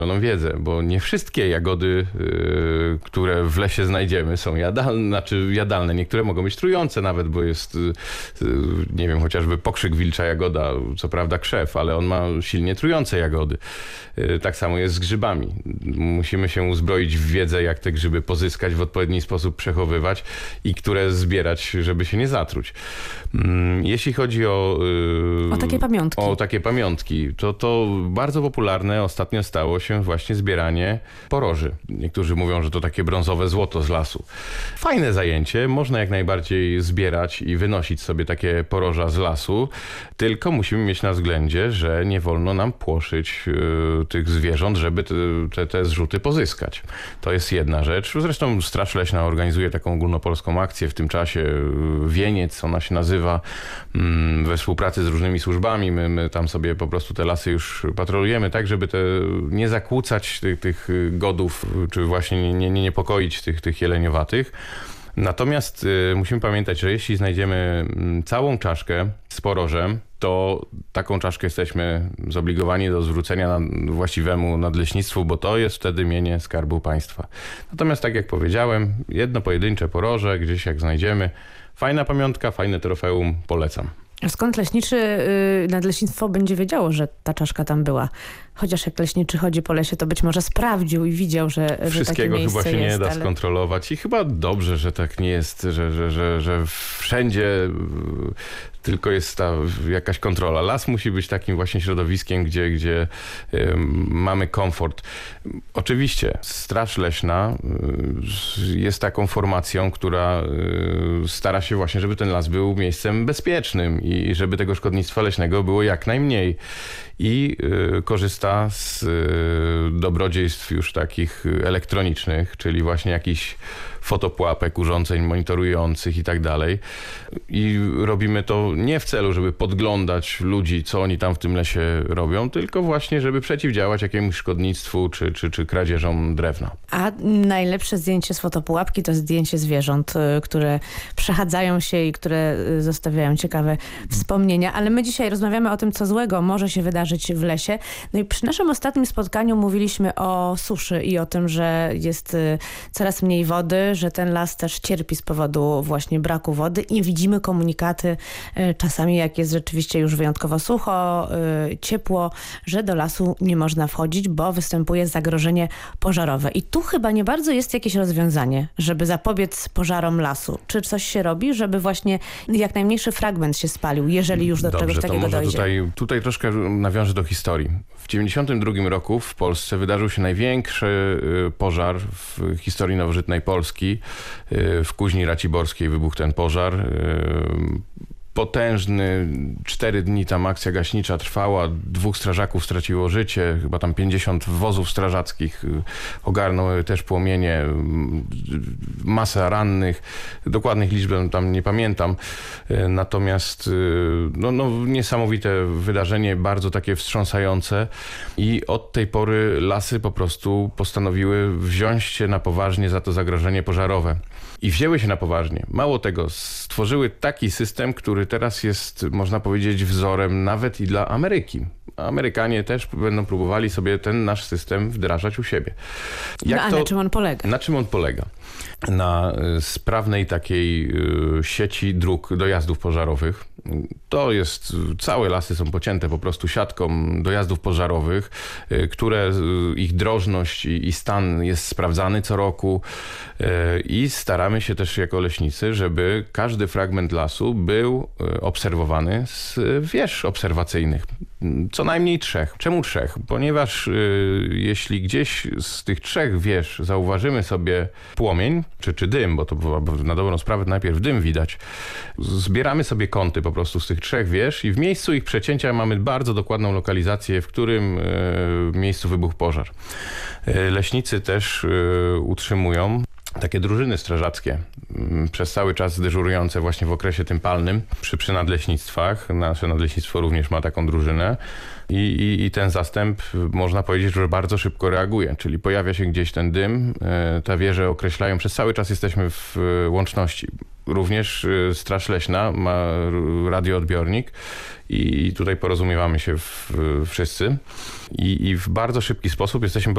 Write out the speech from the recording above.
wiedzę, bo nie wszystkie jagody, które w lesie znajdziemy, są jadalne. Niektóre mogą być trujące nawet, bo jest, nie wiem, chociażby pokrzyk wilcza jagoda, co prawda krzew, ale on ma silnie trujące jagody. Tak samo jest z grzybami. Musimy się uzbroić w wiedzę, jak te grzyby pozyskać, w odpowiedni sposób przechowywać i które zbierać, żeby się nie zatruć. Jeśli chodzi o takie pamiątki, to bardzo popularne ostatnio stało się właśnie zbieranie poroży. Niektórzy mówią, że to takie brązowe złoto z lasu. Fajne zajęcie, można jak najbardziej zbierać i wynosić sobie takie poroża z lasu, tylko musimy mieć na względzie, że nie wolno nam płoszyć tych zwierząt, żeby te zrzuty pozyskać. To jest jedna rzecz. Zresztą Straż Leśna organizuje taką ogólnopolską akcję w tym czasie. Wieniec, ona się nazywa, we współpracy z różnymi służbami. My tam sobie po prostu te lasy już patrolujemy, tak żeby nie zakłócać tych godów, czy właśnie nie niepokoić tych jeleniowatych. Natomiast musimy pamiętać, że jeśli znajdziemy całą czaszkę z porożem, to taką czaszkę jesteśmy zobligowani do zwrócenia właściwemu nadleśnictwu, bo to jest wtedy mienie Skarbu Państwa. Natomiast tak jak powiedziałem, jedno pojedyncze poroże, gdzieś jak znajdziemy, fajna pamiątka, fajne trofeum, polecam. A skąd nadleśnictwo będzie wiedziało, że ta czaszka tam była? Chociaż jak leśniczy chodzi po lesie, to być może sprawdził i widział, że takie miejsce jest. Wszystkiego chyba się nie da skontrolować i chyba dobrze, że tak nie jest, że wszędzie tylko jest ta jakaś kontrola. Las musi być takim właśnie środowiskiem, gdzie mamy komfort. Oczywiście Straż Leśna jest taką formacją, która stara się właśnie, żeby ten las był miejscem bezpiecznym i żeby tego szkodnictwa leśnego było jak najmniej. I korzysta z dobrodziejstw już takich elektronicznych, czyli właśnie jakichś fotopułapek, urządzeń monitorujących i tak dalej. I robimy to nie w celu, żeby podglądać ludzi, co oni tam w tym lesie robią, tylko właśnie, żeby przeciwdziałać jakiemuś szkodnictwu czy kradzieżom drewna. A najlepsze zdjęcie z fotopułapki to zdjęcie zwierząt, które przechadzają się i które zostawiają ciekawe wspomnienia. Ale my dzisiaj rozmawiamy o tym, co złego może się wydarzyć w lesie. No i przy naszym ostatnim spotkaniu mówiliśmy o suszy i o tym, że jest coraz mniej wody, że ten las też cierpi z powodu właśnie braku wody i widzimy komunikaty czasami, jak jest rzeczywiście już wyjątkowo sucho, ciepło, że do lasu nie można wchodzić, bo występuje zagrożenie pożarowe. I tu chyba nie bardzo jest jakieś rozwiązanie, żeby zapobiec pożarom lasu. Czy coś się robi, żeby właśnie jak najmniejszy fragment się spalił, jeżeli już do czegoś takiego dojdzie? Tutaj troszkę nawiążę do historii. W 1992 roku w Polsce wydarzył się największy pożar w historii nowożytnej Polski. W Kuźni Raciborskiej wybuchł ten pożar. Potężny, 4 dni tam akcja gaśnicza trwała, 2 strażaków straciło życie, chyba tam 50 wozów strażackich ogarnął też płomienie, masę rannych, dokładnych liczb tam nie pamiętam, natomiast niesamowite wydarzenie, bardzo takie wstrząsające i od tej pory lasy po prostu postanowiły wziąć się na poważnie za to zagrożenie pożarowe. I wzięły się na poważnie. Mało tego, stworzyły taki system, który teraz jest, można powiedzieć, wzorem nawet i dla Ameryki. Amerykanie też będą próbowali sobie ten nasz system wdrażać u siebie. Na czym on polega? Na czym on polega? Na sprawnej takiej sieci dróg dojazdów pożarowych. To jest, całe lasy są pocięte po prostu siatką dojazdów pożarowych, które ich drożność i stan jest sprawdzany co roku i staramy się też jako leśnicy, żeby każdy fragment lasu był obserwowany z wież obserwacyjnych. Co najmniej 3. Czemu 3? Ponieważ jeśli gdzieś z tych 3 wież zauważymy sobie płomień, czy dym, bo to na dobrą sprawę najpierw dym widać, zbieramy sobie kąty po prostu z tych 3 wież i w miejscu ich przecięcia mamy bardzo dokładną lokalizację, w którym miejscu wybuchł pożar. Leśnicy też utrzymują takie drużyny strażackie, przez cały czas dyżurujące właśnie w okresie tym palnym przy nadleśnictwach. Nasze nadleśnictwo również ma taką drużynę i ten zastęp, można powiedzieć, że bardzo szybko reaguje, czyli pojawia się gdzieś ten dym, te wieże określają, przez cały czas jesteśmy w łączności. Również Straż Leśna ma radioodbiornik i tutaj porozumiewamy się wszyscy i w bardzo szybki sposób jesteśmy